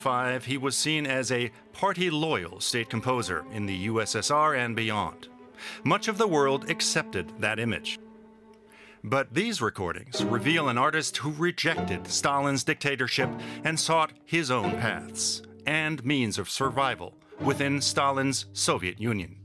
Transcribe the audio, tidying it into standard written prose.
5, he was seen as a party-loyal state composer in the USSR and beyond. Much of the world accepted that image. But these recordings reveal an artist who rejected Stalin's dictatorship and sought his own paths and means of survival within Stalin's Soviet Union.